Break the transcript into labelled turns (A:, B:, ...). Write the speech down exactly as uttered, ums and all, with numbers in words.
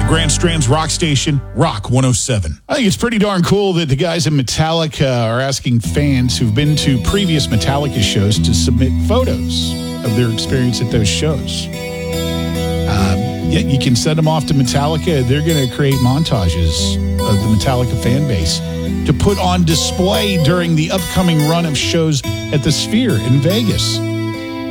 A: Grand Strand's Rock Station, Rock one oh seven. I think it's pretty darn cool that the guys in Metallica are asking fans who've been to previous Metallica shows to submit photos of their experience at those shows. Um, yeah, you can send them off to Metallica. They're going to create montages of the Metallica fan base to put on display during the upcoming run of shows at the Sphere in Vegas.